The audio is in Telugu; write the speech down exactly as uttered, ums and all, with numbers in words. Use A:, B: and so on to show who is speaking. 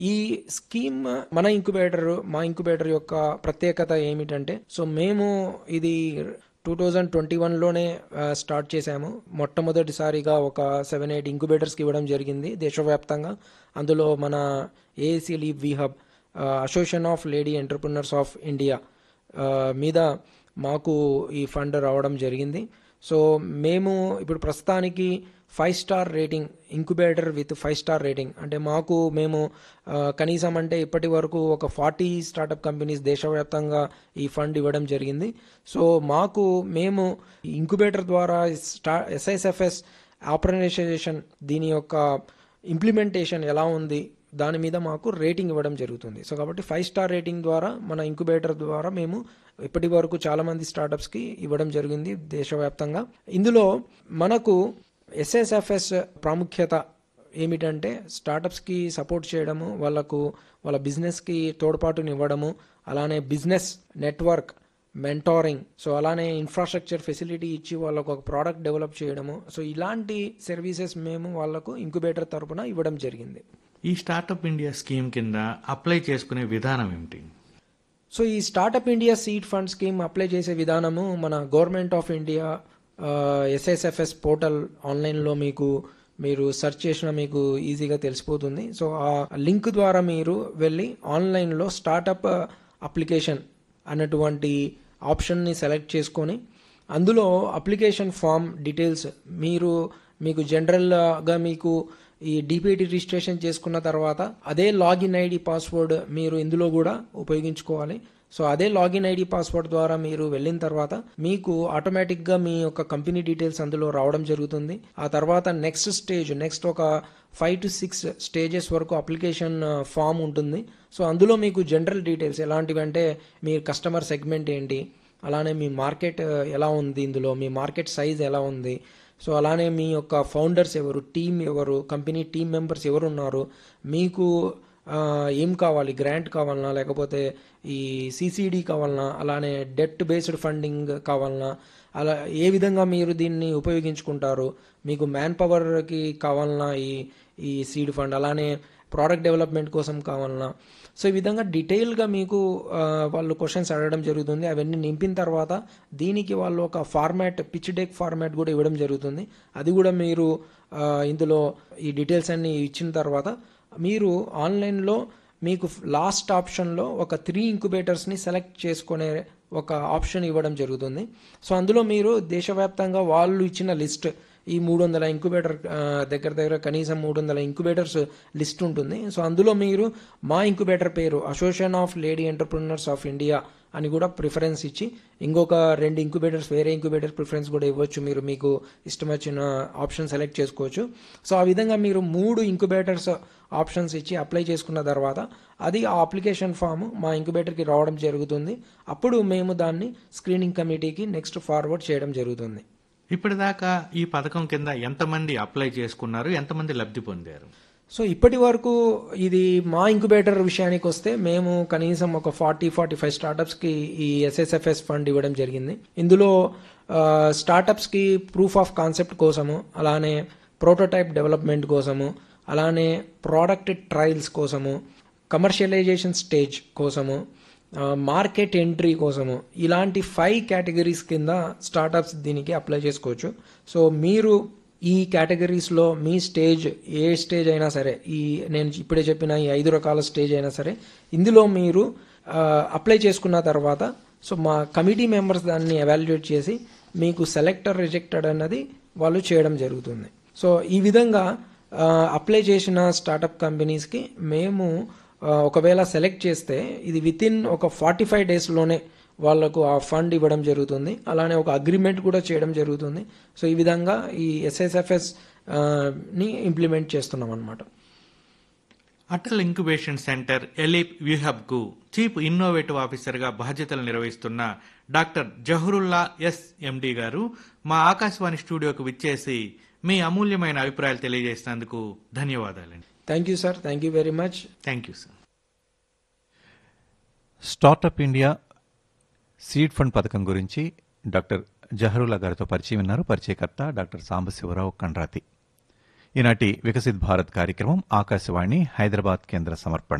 A: ఈ స్కీమ్ మన ఇంక్యుబేటర్ మా ఇంక్యుబేటర్ యొక్క ప్రత్యేకత ఏమిటంటే, సో మేము ఇది టూ థౌజండ్ ట్వంటీ వన్లోనే స్టార్ట్ చేశాము. మొట్టమొదటిసారిగా ఒక సెవెన్ ఎయిట్ ఇంక్యుబేటర్స్కి ఇవ్వడం జరిగింది దేశవ్యాప్తంగా. అందులో మన AAC leave we hub, association of lady entrepreneurs of India మీద మాకు ఈ ఫండ్ రావడం జరిగింది. సో మేము ఇప్పుడు ప్రస్తుతానికి five star rating incubator with five star rating అంటే మాకు మేము ఆ, కనీసం అంటే ఇప్పటి వరకు ఒక ఫార్టీ స్టార్టప్ కంపెనీస్ దేశవ్యాప్తంగా ఈ ఫండ్ ఇవ్వడం జరిగింది. సో మాకు మేము ఇంక్యుబేటర్ ద్వారా స్టా ఎస్ఐఎస్ఎఫ్ఎస్ ఆపరేషనైజేషన్ దీని యొక్క ఇంప్లిమెంటేషన్ ఎలా ఉంది దాని మీద మాకు రేటింగ్ ఇవ్వడం జరుగుతుంది. సో కాబట్టి ఫైవ్ స్టార్ రేటింగ్ ద్వారా మన ఇంక్యుబేటర్ ద్వారా మేము ఇప్పటి వరకు చాలామంది స్టార్టప్స్కి ఇవ్వడం జరిగింది దేశవ్యాప్తంగా. ఇందులో మనకు ఎస్ఎస్ఎఫ్ఎస్ ప్రాముఖ్యత ఏమిటంటే స్టార్టప్స్కి సపోర్ట్ చేయడము, వాళ్ళకు వాళ్ళ బిజినెస్కి తోడ్పాటుని ఇవ్వడము, అలానే బిజినెస్ నెట్వర్క్ మెంటారింగ్, సో అలానే ఇన్ఫ్రాస్ట్రక్చర్ ఫెసిలిటీ ఇచ్చి వాళ్ళకు ఒక ప్రోడక్ట్ డెవలప్ చేయడము. సో ఇలాంటి సర్వీసెస్ మేము వాళ్ళకు ఇంక్యుబేటర్ తరపున ఇవ్వడం జరిగింది.
B: ఈ స్టార్టప్ ఇండియా స్కీమ్ కింద అప్లై చేసుకునే విధానం ఏమిటి?
A: సో ఈ startup India seed fund scheme apply చేసే విధానము మన government of India SSFS portal ఆన్లైన్లో మీకు మీరు సెర్చ్ చేసినా మీకు ఈజీగా తెలిసిపోతుంది. సో ఆ లింక్ ద్వారా మీరు వెళ్ళి ఆన్లైన్లో స్టార్టప్ అప్లికేషన్ అన్నటువంటి ఆప్షన్ని సెలెక్ట్ చేసుకొని అందులో అప్లికేషన్ ఫామ్ డీటెయిల్స్ మీరు మీకు జనరల్గా మీకు ఈ డిపిటి రిజిస్ట్రేషన్ చేసుకున్న తర్వాత అదే లాగిన్ ఐడి పాస్వర్డ్ మీరు ఇందులో కూడా ఉపయోగించుకోవాలి. సో అదే లాగిన్ ఐడి పాస్వర్డ్ ద్వారా మీరు వెళ్ళిన తర్వాత మీకు ఆటోమేటిక్గా మీ యొక్క కంపెనీ డీటెయిల్స్ అందులో రావడం జరుగుతుంది. ఆ తర్వాత నెక్స్ట్ స్టేజ్ నెక్స్ట్ ఒక ఫైవ్ టు సిక్స్ స్టేజెస్ వరకు అప్లికేషన్ ఫామ్ ఉంటుంది. సో అందులో మీకు జనరల్ డీటెయిల్స్ ఎలాంటివి అంటే మీ కస్టమర్ సెగ్మెంట్ ఏంటి, అలానే మీ మార్కెట్ ఎలా ఉంది, ఇందులో మీ మార్కెట్ సైజ్ ఎలా ఉంది, సో అలానే మీ యొక్క ఫౌండర్స్ ఎవరు, టీం ఎవరు, కంపెనీ టీం మెంబర్స్ ఎవరు ఉన్నారు, మీకు ఏం కావాలి, గ్రాంట్ కావాలన్నా లేకపోతే ఈ సిసిడి కావాలన్నా, అలానే డెట్ బేస్డ్ ఫండింగ్ కావాలన్నా, అలా ఏ విధంగా మీరు దీన్ని ఉపయోగించుకుంటారు, మీకు మ్యాన్ పవర్కి కావాలన్నా ఈ ఈ సీడ్ ఫండ్, అలానే ప్రోడక్ట్ డెవలప్మెంట్ కోసం కావాలన్నా, సో ఈ విధంగా డీటెయిల్గా మీకు వాళ్ళు క్వశ్చన్స్ అడగడం జరుగుతుంది. అవన్నీ నింపిన తర్వాత దీనికి వాళ్ళు ఒక ఫార్మాట్ పిచ్ డెక్ ఫార్మాట్ కూడా ఇవ్వడం జరుగుతుంది. అది కూడా మీరు ఇందులో ఈ డీటెయిల్స్ అన్ని ఇచ్చిన తర్వాత మీరు ఆన్లైన్లో మీకు లాస్ట్ ఆప్షన్లో ఒక త్రీ ఇంక్యుబేటర్స్ని సెలెక్ట్ చేసుకునే ఒక ఆప్షన్ ఇవ్వడం జరుగుతుంది. సో అందులో మీరు దేశవ్యాప్తంగా వాళ్ళు ఇచ్చిన లిస్ట్ ఈ మూడు వందల ఇంక్యుబేటర్ దగ్గర దగ్గర కనీసం మూడు వందల ఇంక్యుబేటర్స్ లిస్ట్ ఉంటుంది. సో అందులో మీరు మా ఇంక్యుబేటర్ పేరు association of lady entrepreneurs of India అని కూడా ప్రిఫరెన్స్ ఇచ్చి ఇంకొక రెండు ఇంక్యుబేటర్స్ వేరే ఇంక్యుబేటర్ ప్రిఫరెన్స్ కూడా ఇవ్వచ్చు. మీరు మీకు ఇష్టం వచ్చిన ఆప్షన్ సెలెక్ట్ చేసుకోవచ్చు. సో ఆ విధంగా మీరు మూడు ఇంక్యుబేటర్స్ ఆప్షన్స్ ఇచ్చి అప్లై చేసుకున్న తర్వాత అది ఆ అప్లికేషన్ ఫామ్ మా ఇంక్యుబేటర్కి రావడం జరుగుతుంది. అప్పుడు మేము దాన్ని స్క్రీనింగ్ కమిటీకి నెక్స్ట్ ఫార్వర్డ్ చేయడం జరుగుతుంది.
B: ఇప్పటిదాకా ఈ పథకం కింద ఎంతమంది అప్లై చేసుకున్నారు, ఎంతమంది లబ్ధి పొందారు?
A: సో ఇప్పటి వరకు ఇది మా ఇంక్యుబేటర్ విషయానికి వస్తే మేము కనీసం ఒక ఫార్టీ ఫార్టీ ఫైవ్ స్టార్టప్స్కి ఈ ఎస్ఎస్ఎఫ్ఎస్ ఫండ్ ఇవ్వడం జరిగింది. ఇందులో స్టార్టప్స్కి ప్రూఫ్ ఆఫ్ కాన్సెప్ట్ కోసము, అలానే ప్రోటోటైప్ డెవలప్మెంట్ కోసము, అలానే ప్రోడక్ట్ ట్రయల్స్ కోసము, కమర్షియలైజేషన్ స్టేజ్ కోసము, మార్కెట్ ఎంట్రీ కోసము, ఇలాంటి ఫైవ్ కేటగిరీస్ కింద స్టార్టప్స్ దీనికి అప్లై చేసుకోవచ్చు. సో మీరు ఈ కేటగిరీస్లో మీ స్టేజ్ ఏ స్టేజ్ అయినా సరే, ఈ నేను ఇప్పుడే చెప్పిన ఈ ఐదు రకాల స్టేజ్ అయినా సరే ఇందులో మీరు అప్లై చేసుకున్న తర్వాత సో మా కమిటీ మెంబర్స్ దాన్ని ఎవాల్యుయేట్ చేసి మీకు సెలెక్టర్ రిజెక్టెడ్ అన్నది వాళ్ళు చేయడం జరుగుతుంది. సో ఈ విధంగా అప్లై చేసిన స్టార్టప్ కంపెనీస్కి మేము ఒకవేళ సెలెక్ట్ చేస్తే ఇది విత్ ఇన్ ఒక ఫార్టీ ఫైవ్ డేస్లోనే వాళ్లకు ఆ ఫండ్ ఇవ్వడం జరుగుతుంది. అలానే ఒక అగ్రిమెంట్ కూడా చేయడం జరుగుతుంది. సో ఈ విధంగా ఈ ఎస్ఎస్ఎఫ్ఎస్ ని ఇంప్లిమెంట్ చేస్తున్నాం అన్నమాట.
B: Atal incubation centre ALEAP వ్యూహబ్కు chief innovative ఆఫీసర్గా బాధ్యతలు నిర్వహిస్తున్న డాక్టర్ జహరుల్లా ఎస్ ఎండి గారు మా ఆకాశవాణి స్టూడియోకు విచ్చేసి మీ అమూల్యమైన అభిప్రాయాలు తెలియజేసినందుకు ధన్యవాదాలండి.
A: Thank you sir. Thank you very much.
B: Thank you sir.
C: Startup India seed fund పథకం గురించి డాక్టర్ జహరుల్లా గారితో పరిచయం విన్నారు. పరిచయకర్త డాక్టర్ సాంబశివరావు కండ్రాతి. ఈనాటి వికసిత్ భారత్ కార్యక్రమం ఆకాశవాణి హైదరాబాద్ కేంద్ర సమర్పణ.